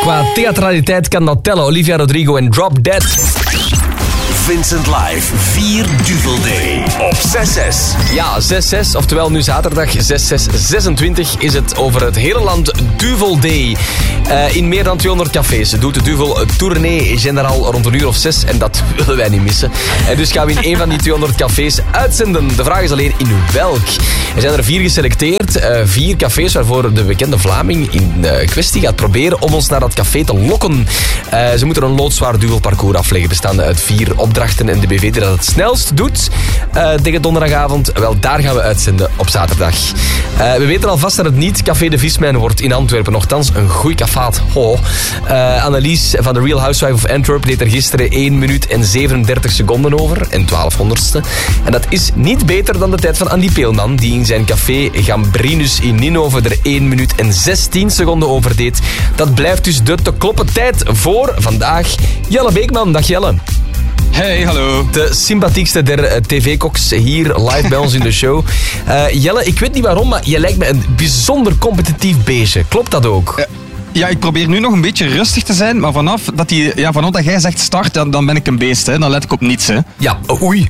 Qua theatraliteit kan dat tellen. Olivia Rodrigo en Drop Dead. Vincent Live 4 Duvel Day op 6-6. Ja, 6-6, oftewel nu zaterdag 6-6-26 is het over het hele land Duvel Day. In meer dan 200 cafés doet de Duvel tournee generaal rond een uur of 6 en dat willen wij niet missen. En dus gaan we in een van die 200 cafés uitzenden. De vraag is alleen in welk. Er zijn er 4 geselecteerd, 4 cafés waarvoor de bekende Vlaming in kwestie gaat proberen om ons naar dat café te lokken. Ze moeten een loodzwaar duvelparcours afleggen, bestaande uit 4 opdrachten en de BV die dat het snelst doet tegen donderdagavond, wel daar gaan we uitzenden op zaterdag. We weten alvast dat het niet Café de Vismijn wordt in Antwerpen, nochtans een goeie kafaat. Annelies van The Real Housewife of Antwerp deed er gisteren 1 minuut en 37 seconden over en 1200ste. En dat is niet beter dan de tijd van Andy Peelman, die in zijn café Gambrinus in Ninove er 1 minuut en 16 seconden over deed. Dat blijft dus de te kloppen tijd voor vandaag. Jelle Beekman, dag Jelle. Hey, hallo. De sympathiekste der tv-koks hier live bij ons in de show. Jelle, ik weet niet waarom, maar je lijkt me een bijzonder competitief beestje. Klopt dat ook? Ja, ik probeer nu nog een beetje rustig te zijn, maar vanaf dat jij zegt start, dan ben ik een beest. Hè. Dan let ik op niets. Hè. Ja, oei.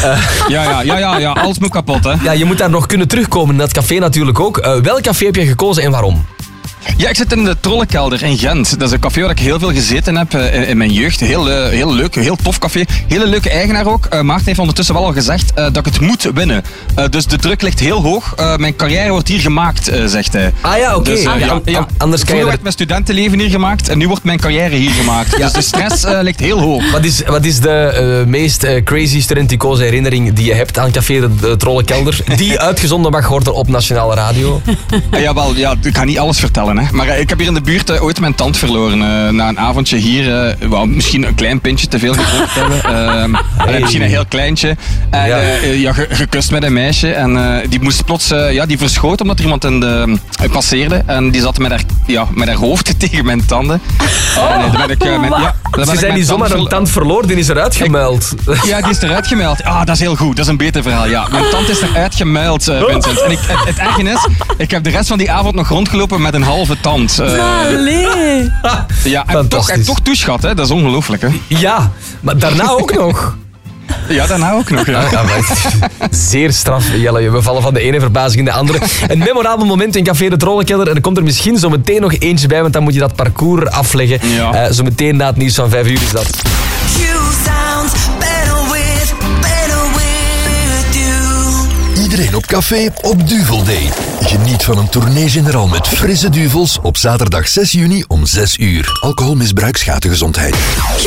Ja, alles moet kapot. Hè. Ja, je moet daar nog kunnen terugkomen in dat café natuurlijk ook. Welk café heb je gekozen en waarom? Ja, ik zit in de Trollenkelder in Gent. Dat is een café waar ik heel veel gezeten heb in mijn jeugd. Heel leuk, heel tof café. Hele leuke eigenaar ook. Maarten heeft ondertussen wel al gezegd dat ik het moet winnen. Dus de druk ligt heel hoog. Mijn carrière wordt hier gemaakt, zegt hij. Ah ja, oké. Dus, anders kan je werd mijn studentenleven hier gemaakt en nu wordt mijn carrière hier gemaakt. Dus de stress ligt heel hoog. Wat is de meest crazy studenticoze herinnering die je hebt aan café de Trollenkelder, die uitgezonden mag worden op Nationale Radio? Ik ga niet alles vertellen. Hè. Maar ik heb hier in de buurt ooit mijn tand verloren. Na een avondje hier. Misschien een klein pintje te veel gedronken hebben. Misschien een heel kleintje. Gekust met een meisje. En die moest plots... die verschoot omdat er iemand passeerde. En die zat met haar hoofd tegen mijn tanden. Ze zijn niet zomaar een tand verloren, die is eruit gemuild. Ja, die is eruit gemuild. Ah, dat is heel goed. Dat is een beter verhaal. Ja, mijn tand is eruit gemuild, Vincent. En het erge is, ik heb de rest van die avond nog rondgelopen met een halve tand. Ja, en toch toeschat, hè. Dat is ongelooflijk, hè. Ja, maar daarna ook nog. Ja, daarna ook nog, ja. Zeer straf, Jelle. We vallen van de ene verbazing in de andere. Een memorabel moment in Café de Trollenkelder. En er komt er misschien zo meteen nog eentje bij, want dan moet je dat parcours afleggen. Ja. Zo meteen na het nieuws van 5 uur is dat. Iedereen op café op Duvel Day. Geniet van een tournee generaal met frisse duvels op zaterdag 6 juni om 6 uur. Alcoholmisbruik schaadt de gezondheid.